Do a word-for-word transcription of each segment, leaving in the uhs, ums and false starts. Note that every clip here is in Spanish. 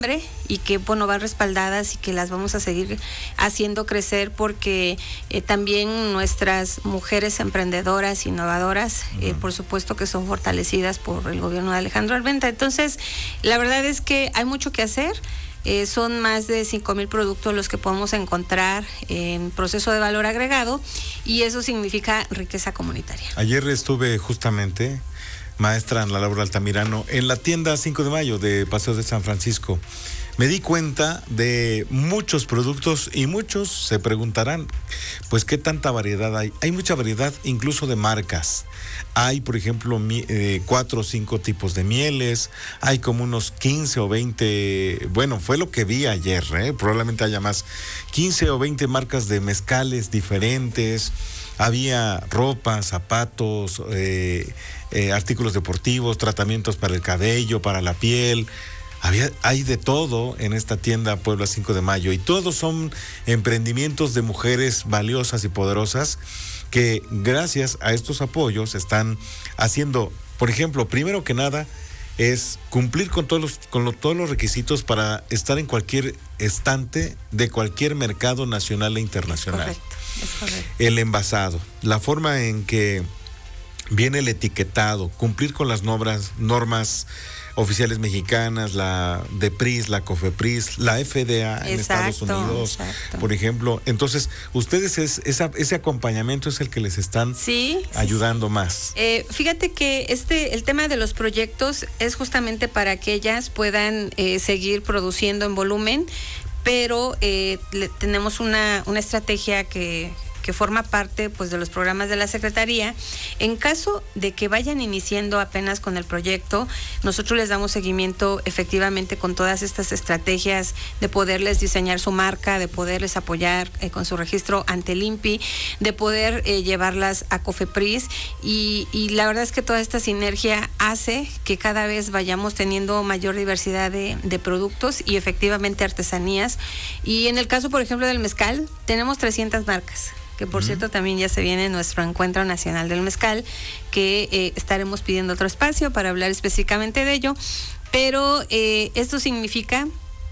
y que bueno van respaldadas y que las vamos a seguir haciendo crecer porque eh, también nuestras mujeres emprendedoras, innovadoras, uh-huh. eh, por supuesto que son fortalecidas por el gobierno de Alejandro Armenta. Entonces, la verdad es que hay mucho que hacer. Eh, son más de cinco mil productos los que podemos encontrar en proceso de valor agregado y eso significa riqueza comunitaria. Ayer estuve justamente, maestra Ana Laura Altamirano, en la tienda cinco de mayo de Paseo de San Francisco. Me di cuenta de muchos productos y muchos se preguntarán, pues qué tanta variedad hay. Hay mucha variedad incluso de marcas. Hay, por ejemplo, mi, eh, cuatro o cinco tipos de mieles. Hay como unos quince o veinte, bueno, fue lo que vi ayer, ¿eh? Probablemente haya más. quince o veinte marcas de mezcales diferentes. Había ropa, zapatos, eh, eh, artículos deportivos, tratamientos para el cabello, para la piel. Había, hay de todo en esta tienda Puebla cinco de mayo y todos son emprendimientos de mujeres valiosas y poderosas que gracias a estos apoyos están haciendo, por ejemplo, primero que nada es cumplir con todos los, con lo, todos los requisitos para estar en cualquier estante de cualquier mercado nacional e internacional. Es correcto, es correcto. El envasado, la forma en que viene el etiquetado, cumplir con las normas, normas oficiales mexicanas, la DEPRIS, la COFEPRIS, la F D A en exacto, Estados Unidos, exacto. por ejemplo. Entonces, ustedes es, esa, ese acompañamiento es el que les están sí, ayudando sí. más. Eh, fíjate que este el tema de los proyectos es justamente para que ellas puedan eh, seguir produciendo en volumen, pero eh, le, tenemos una, una estrategia que... que forma parte pues de los programas de la Secretaría. En caso de que vayan iniciando apenas con el proyecto, nosotros les damos seguimiento efectivamente con todas estas estrategias de poderles diseñar su marca, de poderles apoyar eh, con su registro ante el I N P I, de poder eh, llevarlas a COFEPRIS y, y la verdad es que toda esta sinergia hace que cada vez vayamos teniendo mayor diversidad de, de productos y efectivamente artesanías. Y en el caso, por ejemplo, del mezcal, tenemos trescientas marcas. Que por uh-huh. cierto también ya se viene nuestro Encuentro Nacional del Mezcal, que eh, estaremos pidiendo otro espacio para hablar específicamente de ello, pero eh, esto significa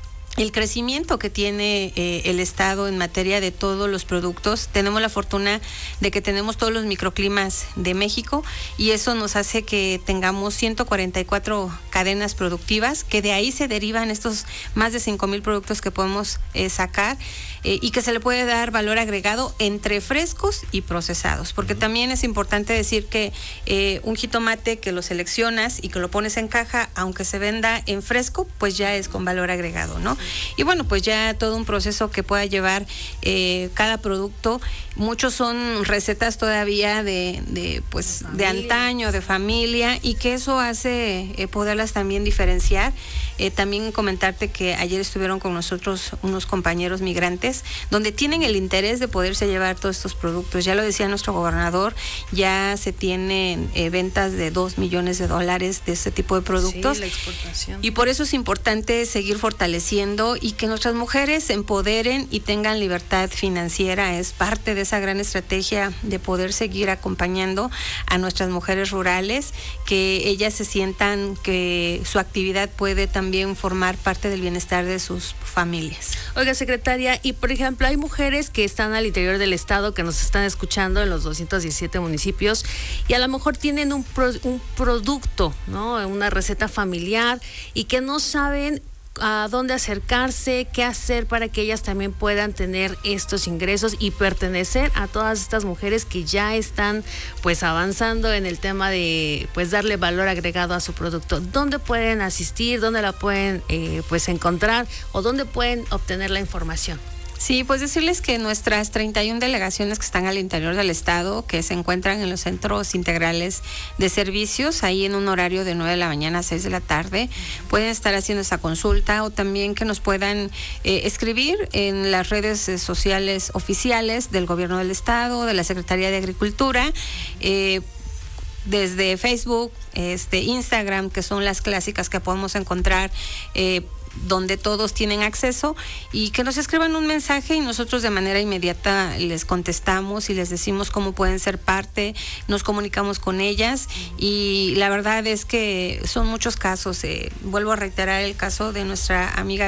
el crecimiento que tiene eh, el Estado en materia de todos los productos. Tenemos la fortuna de que tenemos todos los microclimas de México y eso nos hace que tengamos ciento cuarenta y cuatro cadenas productivas, que de ahí se derivan estos más de cinco mil productos que podemos eh, sacar eh, y que se le puede dar valor agregado entre frescos y procesados, porque uh-huh. también es importante decir que eh, un jitomate que lo seleccionas y que lo pones en caja, aunque se venda en fresco, pues ya es con valor agregado, ¿no? Y bueno, pues ya todo un proceso que pueda llevar eh, cada producto. Muchos son recetas todavía de, de pues de, de antaño, de familia, y que eso hace eh, poderlas también diferenciar. Eh, también comentarte que ayer estuvieron con nosotros unos compañeros migrantes donde tienen el interés de poderse llevar todos estos productos. Ya lo decía nuestro gobernador, ya se tienen eh, ventas de dos millones de dólares de este tipo de productos. Sí, la exportación. Y por eso es importante seguir fortaleciendo y que nuestras mujeres se empoderen y tengan libertad financiera. Es parte de esa gran estrategia de poder seguir acompañando a nuestras mujeres rurales, que ellas se sientan que su actividad puede también formar parte del bienestar de sus familias. Oiga, secretaria, y por ejemplo, hay mujeres que están al interior del estado, que nos están escuchando en los doscientos diecisiete municipios, y a lo mejor tienen un, pro, un producto, ¿no? Una receta familiar, y que no saben a dónde acercarse, qué hacer para que ellas también puedan tener estos ingresos y pertenecer a todas estas mujeres que ya están pues avanzando en el tema de pues darle valor agregado a su producto. ¿Dónde pueden asistir? ¿Dónde la pueden eh, pues encontrar? ¿O dónde pueden obtener la información? Sí, pues decirles que nuestras treinta y una delegaciones que están al interior del estado, que se encuentran en los centros integrales de servicios, ahí en un horario de nueve de la mañana a seis de la tarde, pueden estar haciendo esa consulta, o también que nos puedan eh, escribir en las redes eh, sociales oficiales del gobierno del estado, de la Secretaría de Agricultura, eh, desde Facebook, este, Instagram, que son las clásicas que podemos encontrar, eh, donde todos tienen acceso, y que nos escriban un mensaje y nosotros de manera inmediata les contestamos y les decimos cómo pueden ser parte, nos comunicamos con ellas, y la verdad es que son muchos casos. Eh, vuelvo a reiterar el caso de nuestra amiga